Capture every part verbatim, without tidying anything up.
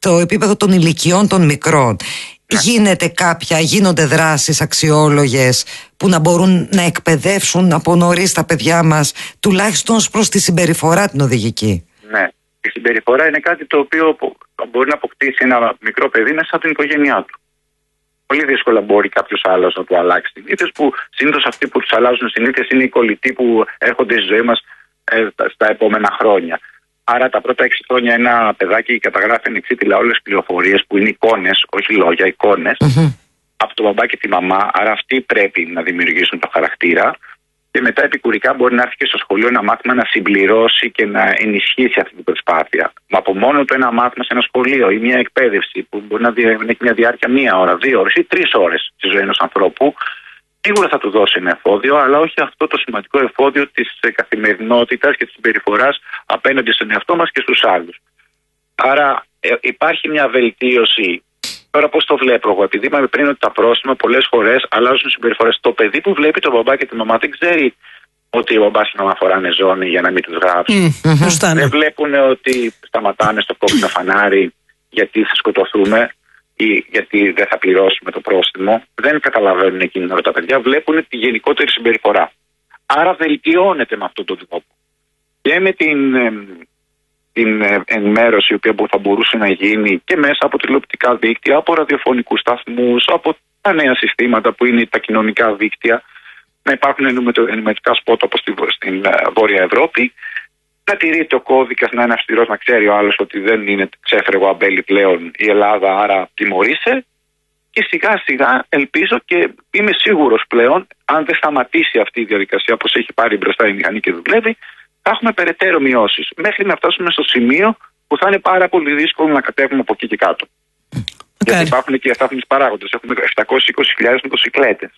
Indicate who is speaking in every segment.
Speaker 1: στο επίπεδο των ηλικιών των μικρών, γίνεται κάποια, γίνονται δράσεις αξιόλογες που να μπορούν να εκπαιδεύσουν από νωρίς τα παιδιά μας, τουλάχιστον ως προς τη συμπεριφορά την οδηγική?
Speaker 2: Ναι, η συμπεριφορά είναι κάτι το οποίο μπορεί να αποκτήσει ένα μικρό παιδί μέσα από την οικογένειά του. Πολύ δύσκολα μπορεί κάποιος άλλος να του αλλάξει συνήθειες, που συνήθως αυτοί που τους αλλάζουν συνήθειες είναι οι κολλητοί που έρχονται στη ζωή μας ε, στα επόμενα χρόνια. Άρα τα πρώτα έξι χρόνια ένα παιδάκι καταγράφει ανεξίτηλα όλες τις πληροφορίες που είναι εικόνες, όχι λόγια, εικόνες, mm-hmm. από τον μπαμπά και τη μαμά. Άρα αυτοί πρέπει να δημιουργήσουν το χαρακτήρα. Και μετά επικουρικά μπορεί να έρθει και στο σχολείο ένα μάθημα να συμπληρώσει και να ενισχύσει αυτή την προσπάθεια. Μα από μόνο το ένα μάθημα σε ένα σχολείο ή μια εκπαίδευση που μπορεί να έχει μια διάρκεια μία ώρα, δύο ώρες ή τρεις ώρες στη ζωή ενός ανθρώπου, σίγουρα θα του δώσει ένα εφόδιο, αλλά όχι αυτό το σημαντικό εφόδιο της καθημερινότητας και της συμπεριφοράς απέναντι στον εαυτό μας και στους άλλους. Άρα ε, υπάρχει μια βελτίωση. Τώρα πώς το βλέπω εγώ, επειδή είπαμε πριν ότι τα πρόστιμα πολλές φορές αλλάζουν συμπεριφορές. Το παιδί που βλέπει τον μπαμπά και τη μαμά δεν ξέρει ότι ο μπαμπάς και η μαμά φοράνε ζώνη για να μην τους γράψουν. Mm, δεν βλέπουν ότι σταματάνε στο κόκκινο φανάρι γιατί θα σκοτωθούμε ή γιατί δεν θα πληρώσουμε το πρόστιμο. Δεν καταλαβαίνουν εκείνη την ώρα τα παιδιά, βλέπουν τη γενικότερη συμπεριφορά. Άρα βελτιώνεται με αυτόν τον τρόπο. Και με την, την ενημέρωση η οποία θα μπορούσε να γίνει και μέσα από τηλεοπτικά δίκτυα, από ραδιοφωνικούς σταθμούς, από τα νέα συστήματα που είναι τα κοινωνικά δίκτυα, να υπάρχουν ενημερωτικά σπότ όπως στην Βόρεια Ευρώπη, να τηρείται ο κώδικας, να είναι αυστηρός, να ξέρει ο άλλος ότι δεν είναι ξέφρεγο αμπέλι πλέον η Ελλάδα, άρα τιμωρείσαι. Και σιγά σιγά ελπίζω και είμαι σίγουρος πλέον, αν δεν σταματήσει αυτή η διαδικασία όπως έχει πάρει μπροστά η μηχανή και δουλεύει, θα έχουμε περαιτέρω μειώσεις. Μέχρι να φτάσουμε στο σημείο που θα είναι πάρα πολύ δύσκολο να κατέβουμε από εκεί και κάτω. Okay. Γιατί υπάρχουν και στάθμιες παράγοντες. Έχουμε επτακόσιες είκοσι χιλιάδες μοτοσυκλέτες.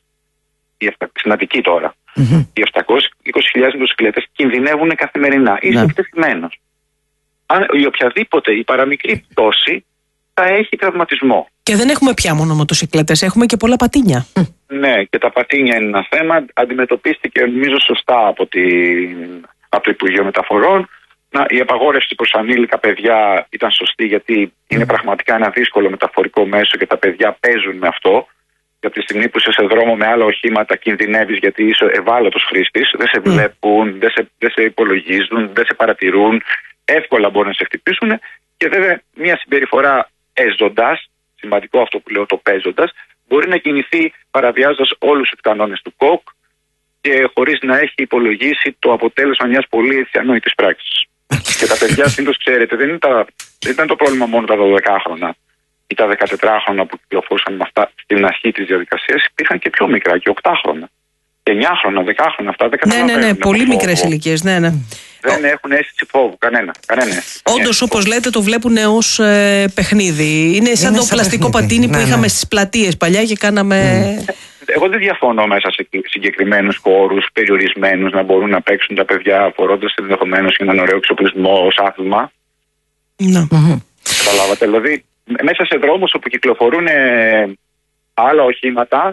Speaker 2: Στην Αττική τώρα. Mm-hmm. Οι επτακόσιες είκοσι χιλιάδες μοτοσυκλέτες κινδυνεύουν καθημερινά. Είσαι εκτεθειμένος. Αν η οποιαδήποτε η παραμικρή πτώση θα έχει τραυματισμό.
Speaker 3: Και δεν έχουμε πια μόνο μοτοσυκλέτες, έχουμε και πολλά πατίνια.
Speaker 2: Ναι, και τα πατίνια είναι ένα θέμα. Αντιμετωπίστηκε νομίζω σωστά από, την, από το Υπουργείο Μεταφορών. Να, η απαγόρευση προς ανήλικα παιδιά ήταν σωστή, γιατί είναι πραγματικά ένα δύσκολο μεταφορικό μέσο και τα παιδιά παίζουν με αυτό. Και από τη στιγμή που είσαι σε δρόμο με άλλα οχήματα κινδυνεύεις, γιατί είσαι ευάλωτος χρήστης, δεν σε βλέπουν, mm. δεν, σε, δεν σε υπολογίζουν, δεν σε παρατηρούν, εύκολα μπορούν να σε χτυπήσουν. Και βέβαια μια συμπεριφορά παίζοντας, σημαντικό αυτό που λέω, το παίζοντας, μπορεί να κινηθεί παραβιάζοντας όλους τους κανόνες του ΚΟΚ και χωρίς να έχει υπολογίσει το αποτέλεσμα μιας πολύ αδιανόητης πράξης. Και τα παιδιά, συνήθως ξέρετε, δεν, είναι τα, δεν ήταν το πρόβλημα μόνο τα δωδεκάχρονα ή τα δεκατετράχρονα που κυκλοφορούσαν με αυτά στην αρχή της διαδικασίας, υπήρχαν και πιο μικρά, και οκτάχρονα, και εννιάχρονα, δεκάχρονα, αυτά δεν καταλαβαίνουν.
Speaker 3: Ναι, ναι, ναι, πολύ μικρές ηλικίες, ναι, ναι.
Speaker 2: Δεν έχουν αίσθηση φόβου, κανένα. κανένα
Speaker 3: Όντως, όπως λέτε, το βλέπουν ως ε, παιχνίδι. Είναι σαν είναι το σαν πλαστικό παιχνίδι. Πατίνι ναι, που ναι. είχαμε στις πλατείες παλιά και κάναμε.
Speaker 2: Mm. Εγώ δεν διαφωνώ μέσα σε συγκεκριμένους χώρους, περιορισμένους, να μπορούν να παίξουν τα παιδιά φορώντας ενδεχομένως έναν ωραίο εξοπλισμό ως άθλημα.
Speaker 3: Ναι. Mm-hmm.
Speaker 2: Καταλάβατε. Δηλαδή, μέσα σε δρόμους όπου κυκλοφορούν ε, άλλα οχήματα,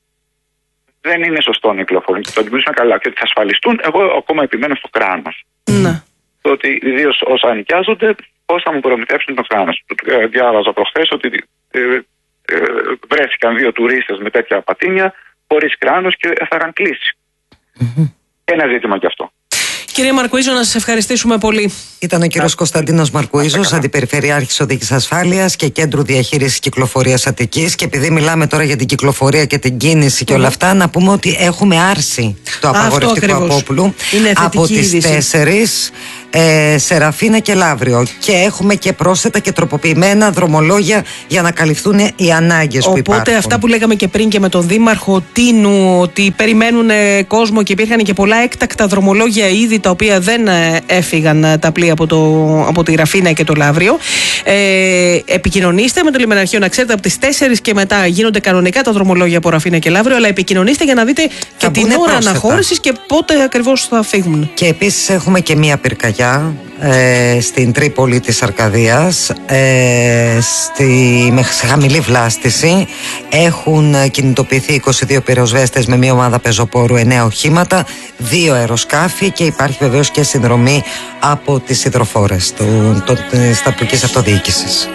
Speaker 2: δεν είναι σωστό να κυκλοφορούν. Και το αντιμετωπίσουμε καλά. Και ότι θα ασφαλιστούν, εγώ ακόμα επιμένω στο κράνος.
Speaker 3: Ναι.
Speaker 2: Το ότι ιδίως όσα νοικιάζονται, πώς θα μου προμηθεύσουν το κράνος. Διάβαζα προχθές ότι ε, ε, βρέθηκαν δύο τουρίστες με τέτοια πατίνια χωρίς κράνος και θα είχαν κλείσει. Mm-hmm. Ένα ζήτημα κι αυτό.
Speaker 3: Κύριε Μαρκουίζο, να σας ευχαριστήσουμε πολύ.
Speaker 1: Ήταν ο κύριος Κωνσταντίνος Μαρκουίζος, Αντιπεριφερειάρχης Οδικής Ασφάλειας και Κέντρου Διαχείρισης Κυκλοφορίας Αττικής. Και επειδή μιλάμε τώρα για την κυκλοφορία και την κίνηση και όλα αυτά, να πούμε ότι έχουμε άρση το απαγορευτικό απόπλου από τις τέσσερις ε, Σεραφίνα και Λαύριο. Και έχουμε και πρόσθετα και τροποποιημένα δρομολόγια για να καλυφθούν οι ανάγκες που υπάρχουν.
Speaker 3: Οπότε αυτά που λέγαμε και πριν και με τον Δήμαρχο Τίνου, ότι περιμένουν κόσμο και υπήρχαν και πολλά έκτακτα δρομολόγια ήδη, τα οποία δεν έφυγαν τα πλοία από, το, από τη Ραφίνα και το Λαύριο. Ε, επικοινωνήστε με το λιμεναρχείο, να ξέρετε από τις τέσσερις και μετά γίνονται κανονικά τα δρομολόγια από Ραφίνα και Λαύριο, αλλά επικοινωνήστε για να δείτε και την ώρα αναχώρησης και πότε ακριβώς θα φύγουν.
Speaker 1: Και επίσης έχουμε και μία πυρκαγιά ε, στην Τρίπολη της Αρκαδίας, ε, στη, με χαμηλή βλάστηση. Έχουν κινητοποιηθεί είκοσι δύο πυροσβέστες με μία ομάδα πεζοπόρου, εννέα οχήματα, δύο αεροσκάφη και υπάρχει βεβαίως και συνδρομή από τις υδροφόρες του, της τοπικής αυτοδιοίκησης.